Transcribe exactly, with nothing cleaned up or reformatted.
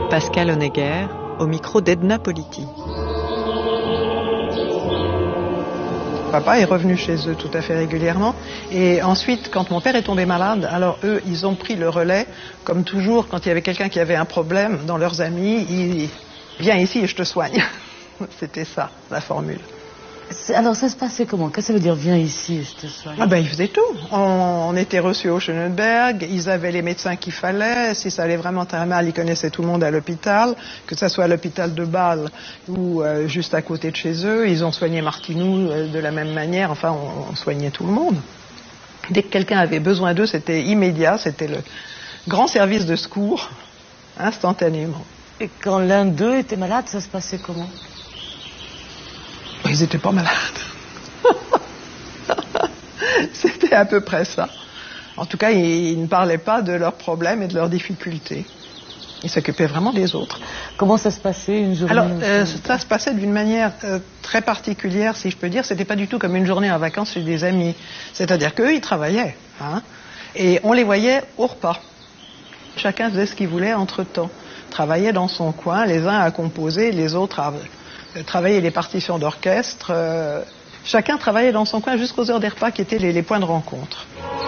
Pascal Honegger, au micro d'Edna Politi. Papa est revenu chez eux tout à fait régulièrement. Et ensuite, quand mon père est tombé malade, alors eux, ils ont pris le relais. Comme toujours, quand il y avait quelqu'un qui avait un problème dans leurs amis, ils... viens ici et je te soigne. C'était ça, la formule. Alors ça se passait comment? Qu'est-ce que ça veut dire viens ici et je te soigne? Ah ben ils faisaient tout. On, on était reçus au Schönenberg, ils avaient les médecins qu'il fallait. Si ça allait vraiment très mal, ils connaissaient tout le monde à l'hôpital, que ce soit à l'hôpital de Bâle ou euh, juste à côté de chez eux. Ils ont soigné Martinou euh, de la même manière. Enfin, on, on soignait tout le monde. Dès que quelqu'un avait besoin d'eux, c'était immédiat. C'était le grand service de secours, instantanément. Et quand l'un d'eux était malade, ça se passait comment? Ils n'étaient pas malades. C'était à peu près ça. En tout cas, ils, ils ne parlaient pas de leurs problèmes et de leurs difficultés. Ils s'occupaient vraiment des autres. Comment ça se passait une journée? Alors, euh, ça se passait d'une manière euh, très particulière, si je peux dire. C'était pas du tout comme une journée en vacances chez des amis. C'est-à-dire qu'eux, ils travaillaient. Hein, et on les voyait au repas. Chacun faisait ce qu'il voulait entre-temps. Travaillait dans son coin, les uns à composer, les autres à travailler les partitions d'orchestre. Euh, chacun travaillait dans son coin jusqu'aux heures des repas qui étaient les, les points de rencontre.